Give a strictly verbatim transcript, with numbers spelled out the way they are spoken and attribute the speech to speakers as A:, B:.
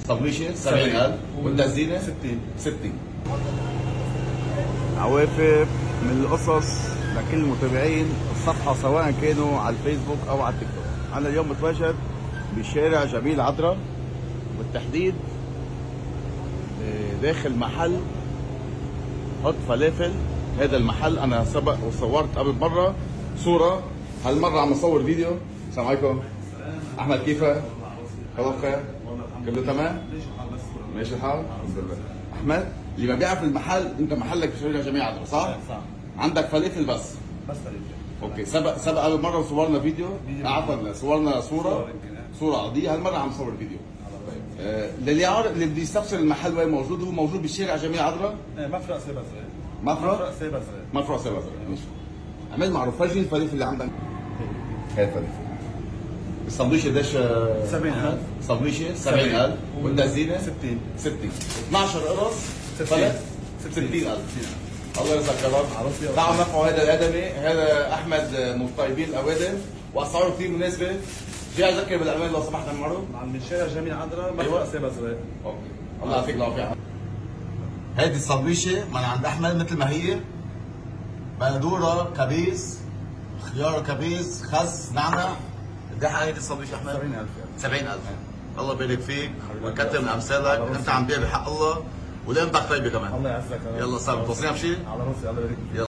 A: الصبليشه سبعين ألف والدزينه
B: ستين
A: ستين.
C: عوافر من القصص لكل متابعين الصفحة سواء كانوا على الفيسبوك أو على التيك توك. أنا اليوم متواجد بشارع جميل عطرة، بالتحديد داخل محل حط فلافل. هذا المحل أنا سبق وصورت قبل مرة صورة، هالمرة عم أصور فيديو. السلام عليكم. أحمد كيفك؟ خلاص بخير؟ كله تمام؟ ماشي الحال؟ الحمد لله. أحمد اللي ما بيعرف المحل، أنت محلك بشارع جميل عطرة صح؟
B: صح.
A: عندك فلافل بس؟
B: بس فلافل.
A: اوكي. سبق سبق قبل مره وصورنا فيديو، عفوا صورنا صوره صوره عاديه، هالمره عم نصور فيديو. طيب آه للي عارف اللي بده يستفسر المحل وين موجود، هو موجود بالشارع جميل عطرة،
B: مفرق سيبا زرق.
A: مفرق
B: سيبا زرق.
A: مفرق سيبا زرق. ماشي. عمل معروف. فرجيني الفلافل اللي عندك. هاي الفلافل. الصبليشه قديش؟
B: سبعين ألف.
A: الصبليشه سبعين ألف والدزينه
B: ستين
A: ستين. اثناشر قرص
B: ستين.
A: ستين ألف. الله يرزقك يا رب. تعالوا نرفعوا هذا الادمي، هذا احمد من الطيبين الاوادم واسعاره كثير مناسبه. جاي اذكر بالعنوان لو سمحت عمرو.
B: من شارع جميل عذرا مفرق سيبا زرق.
A: اوكي. الله يعطيك العافيه. هيدي الصبيشه من عند احمد مثل ما هي، بندوره كبيس، خيار كبيس، خس، نعنع. قد ايه هيدي الصبيشه احمد؟
B: سبعين ألف.
A: سبعين ألف. الله يبارك فيك ويكثر من امثالك، انت عم تبيع بحق الله ولقيمتك طيبه كمان.
B: الله يعزك.
A: يلا صار توصينا بشيء؟
B: على راسي. الله يبارك فيك.
A: يلا.